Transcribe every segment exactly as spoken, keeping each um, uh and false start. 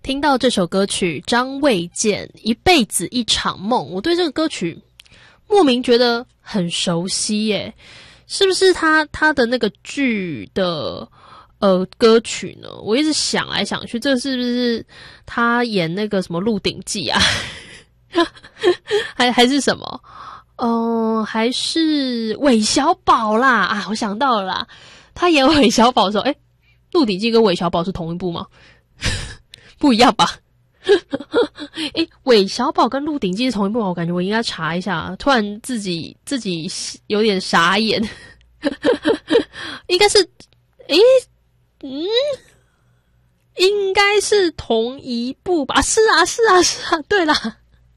听到这首歌曲张卫健一辈子一场梦，我对这个歌曲莫名觉得很熟悉耶，是不是他他的那个剧的呃歌曲呢？我一直想来想去，这是不是他演那个什么《鹿鼎记》啊？还还是什么？嗯、呃，还是韦小宝啦啊！我想到了啦，他演韦小宝的时候，诶，《鹿鼎记》跟韦小宝是同一部吗？不一样吧？诶，韦小宝跟《鹿鼎记》是同一部吗？我感觉我应该查一下，突然自己自己有点傻眼。应该是，诶，嗯，应该是同一部吧？是啊，是啊，是啊，对啦。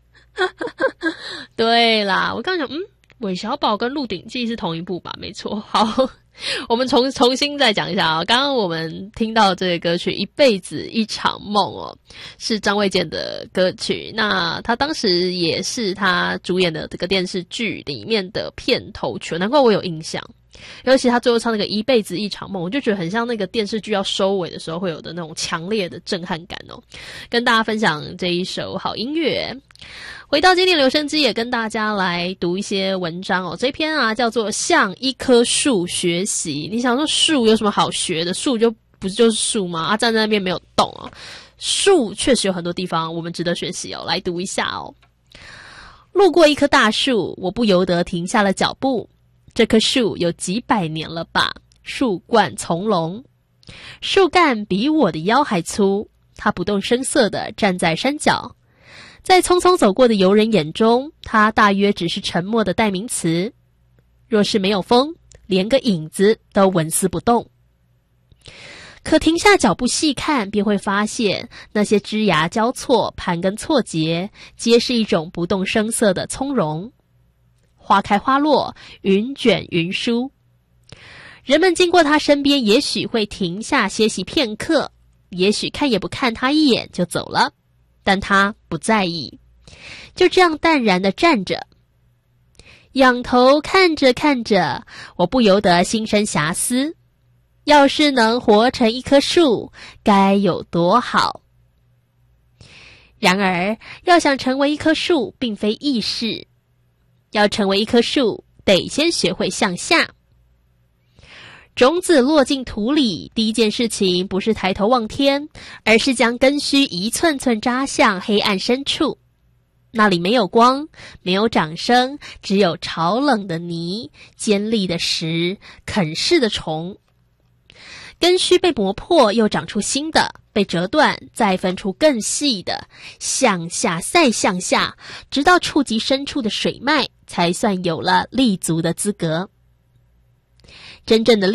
对啦，我刚刚讲，嗯，韦小宝跟《鹿鼎记》是同一部吧？没错。好，我们重重新再讲一下啊。刚刚我们听到这个歌曲《一辈子一场梦》哦，是张卫健的歌曲。那他当时也是他主演的这个电视剧里面的片头曲，难怪我有印象。尤其他最后唱那个一辈子一场梦，我就觉得很像那个电视剧要收尾的时候会有的那种强烈的震撼感哦。跟大家分享这一首好音乐。回到今天留声机，也跟大家来读一些文章哦。这篇啊叫做向一棵树学习。你想说树有什么好学的？树就不就是树吗？啊，站在那边没有动哦。树确实有很多地方我们值得学习哦。来读一下哦。路过一棵大树，我不由得停下了脚步。这棵树有几百年了吧，树冠从容，树干比我的腰还粗，它不动声色地站在山脚。在匆匆走过的游人眼中，它大约只是沉默的代名词。若是没有风，连个影子都纹丝不动。可停下脚步细看，便会发现那些枝芽交错、盘根错节，皆是一种不动声色的从容。花开花落，云卷云舒。人们经过他身边，也许会停下歇息片刻，也许看也不看他一眼就走了，但他不在意，就这样淡然地站着。仰头看着看着，我不由得心生遐思，要是能活成一棵树，该有多好。然而，要想成为一棵树，并非易事。要成为一棵树，得先学会向下。种子落进土里，第一件事情不是抬头望天，而是将根须一寸寸扎向黑暗深处。那里没有光，没有掌声，只有潮冷的泥、尖利的石、啃噬的虫。根须被磨破，又长出新的，被折断，再分出更细的，向下再向下，直到触及深处的水脉，才算有了立足的资格。真正的